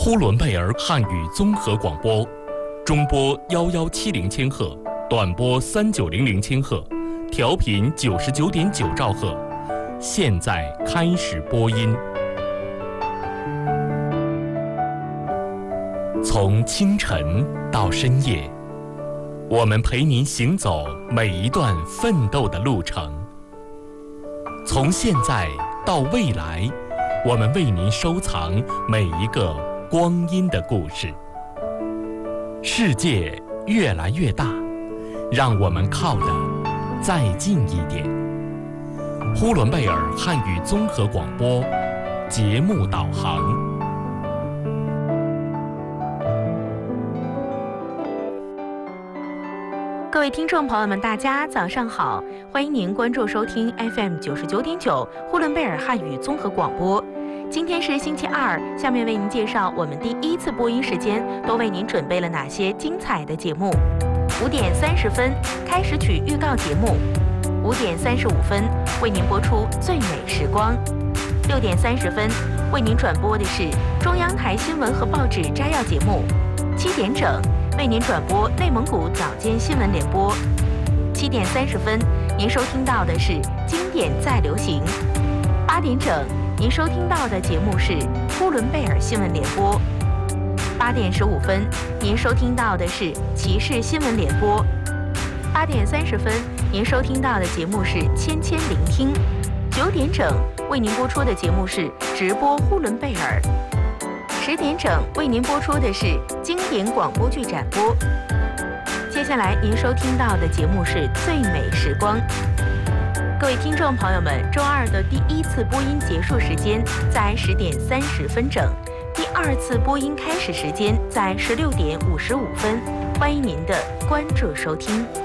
呼伦贝尔汉语综合广播，中波1170千赫，短波3900千赫，调频99.9兆赫。现在开始播音。从清晨到深夜，我们陪您行走每一段奋斗的路程。从现在到未来，我们为您收藏每一个光阴的故事。世界越来越大，让我们靠得再近一点。呼伦贝尔汉语综合广播节目导航。 各位听众朋友们，大家早上好，欢迎您关注收听 FM 99.9呼伦贝尔汉语综合广播。今天是星期二，下面为您介绍我们第一次播音时间都为您准备了哪些精彩的节目。5点30分开始曲预告节目，5点35分为您播出最美时光，6点30分为您转播的是中央台新闻和报纸摘要节目，7点整为您转播内蒙古早间新闻联播，7点30分您收听到的是经典再流行，8点整您收听到的节目是呼伦贝尔新闻联播，8点15分您收听到的是骑士新闻联播，8点30分您收听到的节目是千千聆听，9点整为您播出的节目是直播呼伦贝尔，10点整为您播出的是经典广播剧展播。接下来您收听到的节目是最美时光。各位听众朋友们，周二的第一次播音结束时间在10点30分整，第二次播音开始时间在16点55分，欢迎您的关注收听。